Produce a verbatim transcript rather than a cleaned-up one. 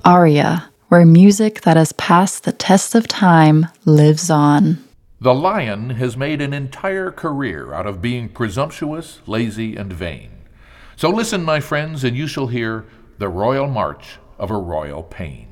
Aria, where music that has passed the test of time lives on. The lion has made an entire career out of being presumptuous, lazy, and vain. So listen, my friends, and you shall hear the royal march of a royal pain.